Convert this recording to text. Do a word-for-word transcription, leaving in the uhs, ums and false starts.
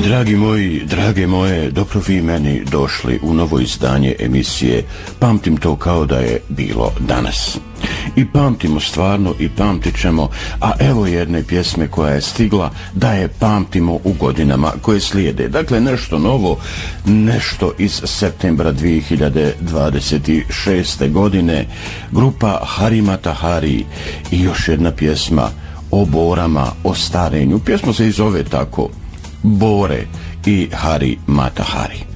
Dragi moji, drage moje, dobro vi meni došli u novo izdanje emisije. Pamtim to kao da je bilo danas. I pamtimo stvarno i pamtit ćemo, a evo jedne pjesme koja je stigla da je pamtimo u godinama koje slijede. Dakle, nešto novo, nešto iz septembra dvije hiljade dvadeset šeste. godine, grupa Hari Mata Hari i još jedna pjesma o borama, o starenju. Pjesma se i zove tako, Bore i Hari Mata Hari.